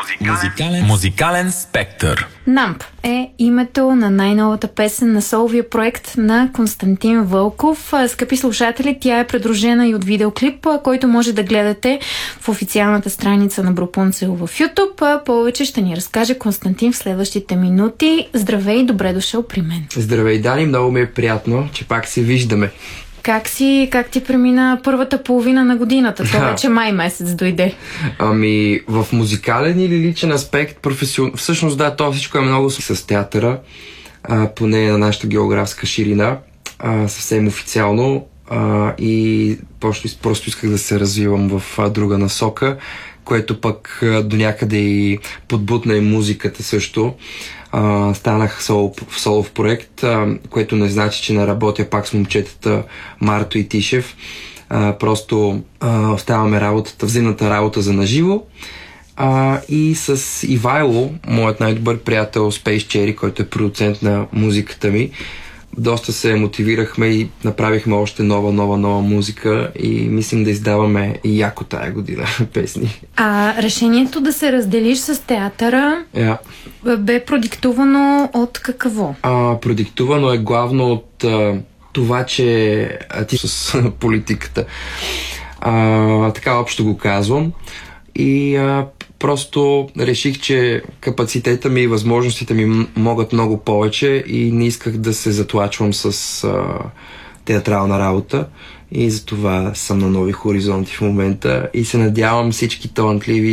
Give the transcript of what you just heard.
Музикален спектър. Намп е името на най-новата песен на соловия проект на Константин Вълков. Скъпи слушатели, тя е придружена и от видеоклип, който може да гледате в официалната страница на Брупунцел в YouTube. Повече ще ни разкаже Константин в следващите минути. Здравей, добре дошъл при мен. Здравей, Дани, много ми е приятно, че пак се виждаме. Как ти премина първата половина на годината? То вече май месец дойде. Ами, в музикален или личен аспект, всъщност да, това всичко е много с театъра, поне на нашата географска ширина, съвсем официално, и просто исках да се развивам в друга насока, което пък до някъде и подбутна и музиката също. Станах солов проект, което не значи, че не работя пак с момчетата Марто и Тишев. Просто оставяме работата, взаимната работа за наживо. И с Ивайло, моят най-добър приятел Space Cherry, който е продуцент на музиката ми, доста се мотивирахме и направихме още нова музика и мислим да издаваме и яко тая година песни. Решението да се разделиш с театъра бе продиктувано от какво? Продиктувано е главно от това, че ти с политиката. Така общо го казвам. И просто реших, че капацитета ми и възможностите ми могат много повече и не исках да се затлачвам с театрална работа. И затова съм на нови хоризонти в момента и се надявам всички талантливи